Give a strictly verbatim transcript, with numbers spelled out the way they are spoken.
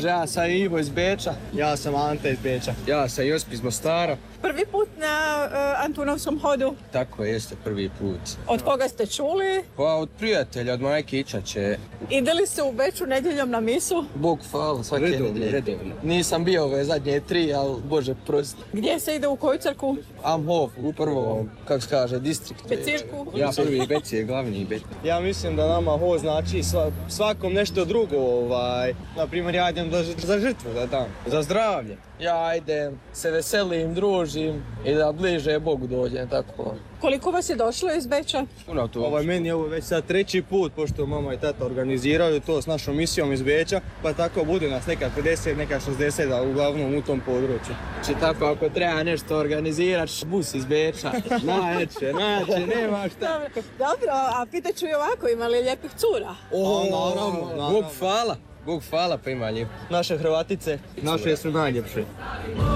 Kaže, ja sam Ivo iz Beča. Ja sam Ante iz Beča. Ja sam Josip iz Mostara. Prvi put na uh, Antunovskom hodu. Tako jeste, prvi put. Od koga ste čuli? Pa od prijatelja, od majke Ičače. Ide li se u Beču nedjeljom na misu? Bog hvala, svake Redovno, nedjelje. redovno. Nisam bio ove zadnje tri, ali bože prosti. Gdje se ide u koju crkvu? Amhof, u prvom, kako se kaže, distriktu. Becirku? Ja prvi Bec je glavni Bec. Ja mislim da nama ho znači sva, svakom nešto drugo, ovaj. Naprimjer, ja idem za, za žrtvu da dam, za zdravlje. Ja idem, se veselim, družim i da bliže Bogu dođem, tako. Koliko vas je došlo iz Beča? Puno tu. Ovaj, meni je ovo već sad treći put, pošto mama i tata organiziraju to s našom misijom iz Beča, pa tako bude nas neka pedeset, neka šezdeset, a uglavnom u tom području. Znači tako ako treba nešto organizirat, bus iz Beča. Najče, najče, nema šta. Dobro, dobro, a pitaću i ovako, ima li lijepih cura? O, naravno, naravno. Bog hvala, Bog hvala pa ima lijepo. Naše Hrvatice, naše su najljepše.